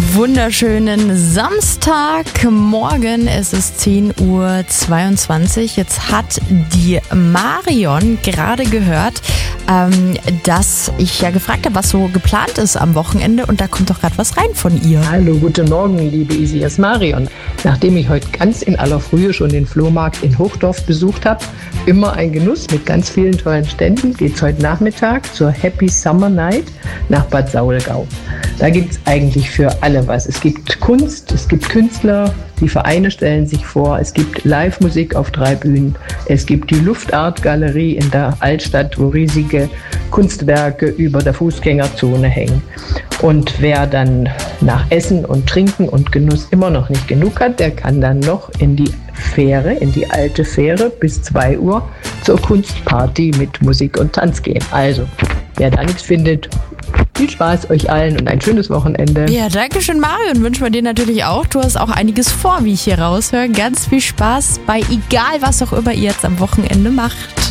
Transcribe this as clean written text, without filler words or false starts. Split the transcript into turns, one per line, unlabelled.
wunderschönen Samstagmorgen. Es ist 10:22 Uhr. Jetzt hat die Marion gerade gehört, dass ich ja gefragt habe, was so geplant ist am Wochenende. Und da kommt doch gerade was rein von ihr.
Hallo, guten Morgen, liebe Isias Marion. Nachdem ich heute ganz in aller Frühe schon den Flohmarkt in Hochdorf besucht habe, immer ein Genuss mit ganz vielen tollen Ständen, geht es heute Nachmittag zur Happy Summer Night nach Bad Saulgau. Da gibt es eigentlich für alle was. Es gibt Kunst, es gibt Künstler, die Vereine stellen sich vor, es gibt Live-Musik auf 3 Bühnen, es gibt die Luftart-Galerie in der Altstadt, wo riesige Kunstwerke über der Fußgängerzone hängen. Und wer dann nach Essen und Trinken und Genuss immer noch nicht genug hat, der kann dann noch in die Fähre, in die alte Fähre bis 2 Uhr zur Kunstparty mit Musik und Tanz gehen. Also, wer da nichts findet, viel Spaß euch allen und ein schönes Wochenende.
Ja, danke schön, Marion. Wünschen wir dir natürlich auch. Du hast auch einiges vor, wie ich hier raushöre. Ganz viel Spaß bei egal, was auch immer ihr jetzt am Wochenende macht.